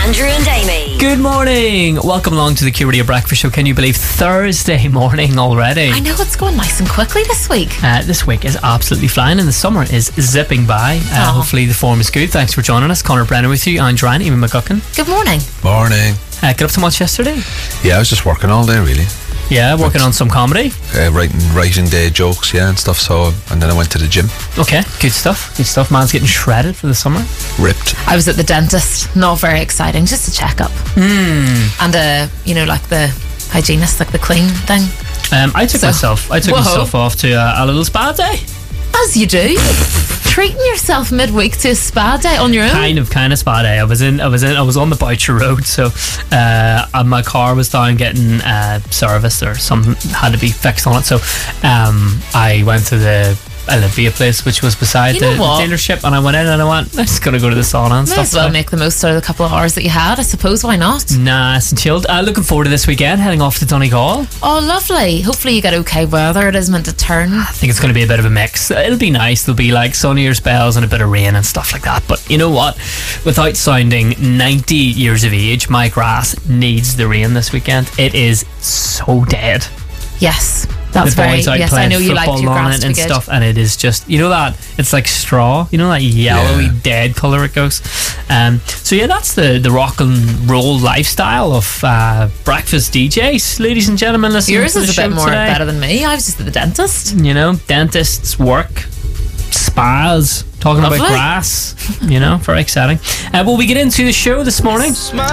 Andrew and Amy. Good morning. Welcome along to the Q Radio Breakfast Show. Can you believe Thursday morning already? I know, it's going nice and quickly this week. This week is absolutely flying and the summer is zipping by. Hopefully the form is good. Thanks for joining us. Conor Brennan with you. Andrew Ryan, Amy McGuckin. Good morning. Morning. Get up to much yesterday? Yeah, I was just working all day, really. Yeah, working on some comedy. Writing day jokes, and stuff. So, and then I went to the gym. Okay, good stuff. Good stuff. Man's getting shredded for the summer. Ripped. I was at the dentist. Not very exciting. Just a checkup. And like the hygienist, like the clean thing. I took myself off to a little spa day. As you do. Treating yourself midweek to a spa day on your own. Kind of spa day. I was on the Boucher Road, so my car was down getting serviced or something had to be fixed on it. So I went to the Olympia place, which was beside the dealership, and I went in and I went, I'm just gonna go to the sauna and stuff. Might as well make the most out of the couple of hours that you had, I suppose. Why not? Nice and chilled. Looking forward to this weekend, heading off to Donegal. Oh, lovely. Hopefully you get okay weather. It is meant to turn. I think it's going to be a bit of a mix. It'll be nice. There'll be like sunnier spells and a bit of rain and stuff like that. But you know what? Without sounding 90 years of age, my grass needs the rain this weekend. It is so dead. Yes. That's the boys out yes, playing I know you liked football your on grass it and to be stuff, and it is just, that it's like straw, that yellowy dead colour it goes. So yeah, that's the rock and roll lifestyle of breakfast DJs, ladies and gentlemen. Yours is a bit more better than me. I was just at the dentist. Dentists, work, spas, talking about grass. Very exciting. Will we get into the show this morning?